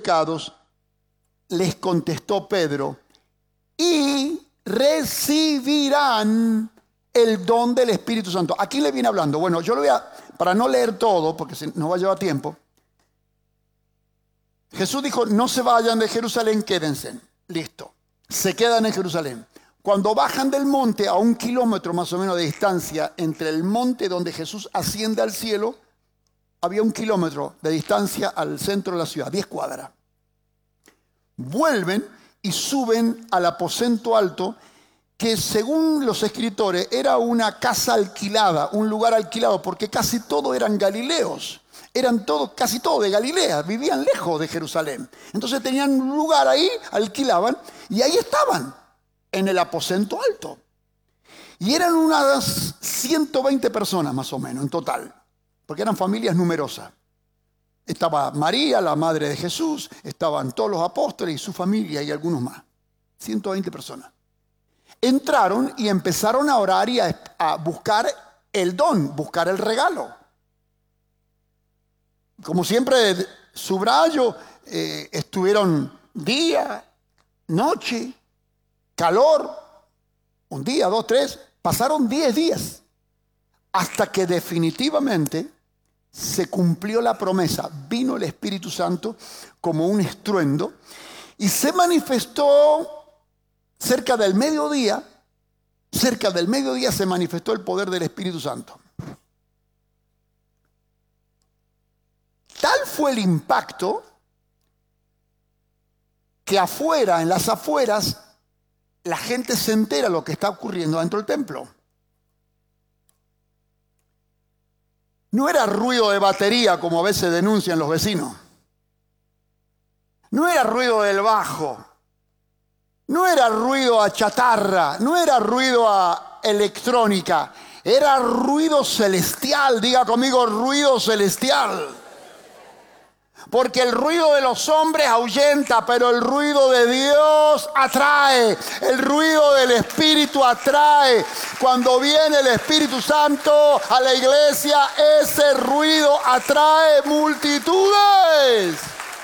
pecados, les contestó Pedro, y recibirán el don del Espíritu Santo. ¿A quién le viene hablando? Bueno, yo lo voy a, para no leer todo, porque nos va a llevar tiempo. Jesús dijo, no se vayan de Jerusalén, quédense. Listo. Se quedan en Jerusalén. Cuando bajan del monte a 1 kilómetro más o menos de distancia entre el monte donde Jesús asciende al cielo, había 1 kilómetro de distancia al centro de la ciudad, 10 cuadras. Vuelven y suben al aposento alto, que según los escritores era una casa alquilada, un lugar alquilado, porque casi todos eran galileos. Eran todos, casi todos de Galilea, vivían lejos de Jerusalén. Entonces tenían un lugar ahí, alquilaban, y ahí estaban, en el aposento alto. Y eran unas 120 personas más o menos en total, porque eran familias numerosas. Estaba María, la madre de Jesús, estaban todos los apóstoles y su familia y algunos más. 120 personas. Entraron y empezaron a orar y a buscar el don, buscar el regalo. Como siempre, subrayo, estuvieron día, noche, calor, un día, 2, 3, pasaron 10 días, hasta que definitivamente se cumplió la promesa. Vino el Espíritu Santo como un estruendo y se manifestó cerca del mediodía se manifestó el poder del Espíritu Santo. Tal fue el impacto que afuera, en las afueras, la gente se entera de lo que está ocurriendo dentro del templo. No era ruido de batería como a veces denuncian los vecinos. No era ruido del bajo. No era ruido a chatarra. No era ruido a electrónica. Era ruido celestial. Diga conmigo, ruido celestial. Porque el ruido de los hombres ahuyenta, pero el ruido de Dios atrae. El ruido del Espíritu atrae. Cuando viene el Espíritu Santo a la iglesia, ese ruido atrae multitudes.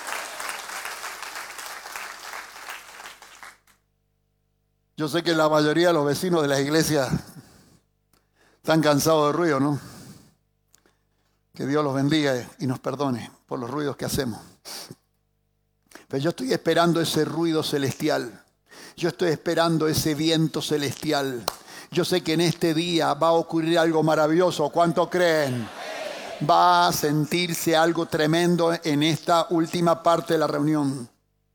Yo sé que la mayoría de los vecinos de las iglesias están cansados de ruido, ¿no? Que Dios los bendiga y nos perdone por los ruidos que hacemos. Pero yo estoy esperando ese ruido celestial. Yo estoy esperando ese viento celestial. Yo sé que en este día va a ocurrir algo maravilloso. ¿Cuánto creen? Va a sentirse algo tremendo en esta última parte de la reunión.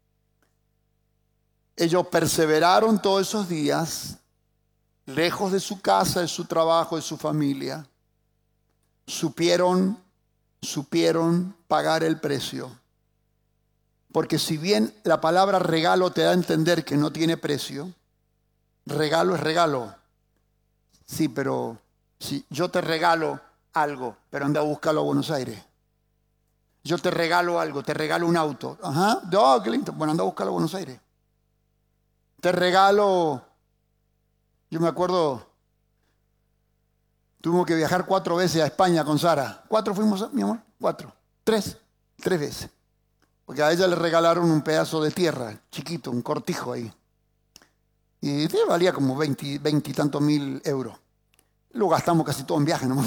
Ellos perseveraron todos esos días, lejos de su casa, de su trabajo, de su familia. Supieron pagar el precio. Porque si bien la palabra regalo te da a entender que no tiene precio, regalo es regalo. Sí, pero si yo te regalo algo, pero anda a buscarlo a Buenos Aires. Yo te regalo algo, te regalo un auto. Ajá, oh, qué lindo. Bueno, anda a buscarlo a Buenos Aires. Te regalo, yo me acuerdo, tuvimos que viajar 4 veces a España con Sara. 4 fuimos, mi amor, 4, 3 veces. Porque a ella le regalaron un pedazo de tierra, chiquito, un cortijo ahí. Y valía como 20 y tantos mil euros. Lo gastamos casi todo en viaje, ¿no?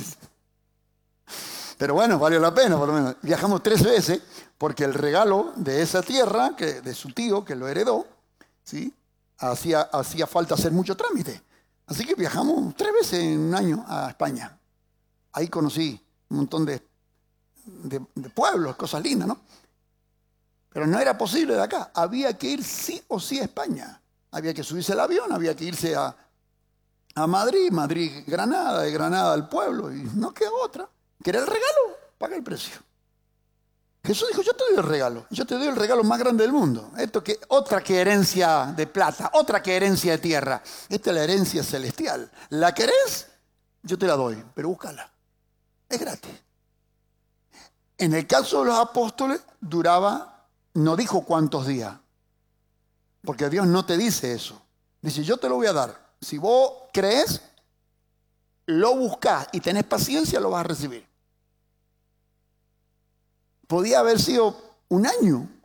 Pero bueno, valió la pena por lo menos. Viajamos 3 veces porque el regalo de esa tierra, de su tío que lo heredó, ¿sí? Hacía falta hacer mucho trámite. Así que viajamos 3 veces en un año a España. Ahí conocí un montón de pueblos, cosas lindas, ¿no? Pero no era posible de acá. Había que ir sí o sí a España. Había que subirse al avión, había que irse a Madrid, Granada, de Granada al pueblo. Y no quedó otra. ¿Querés el regalo? Paga el precio. Jesús dijo, yo te doy el regalo. Yo te doy el regalo más grande del mundo. Otra que herencia de plata, otra que herencia de tierra. Esta es la herencia celestial. ¿La querés? Yo te la doy, pero búscala. Es gratis. En el caso de los apóstoles, no dijo cuántos días. Porque Dios no te dice eso. Dice, yo te lo voy a dar. Si vos crees, lo buscás y tenés paciencia, lo vas a recibir. Podía haber sido un año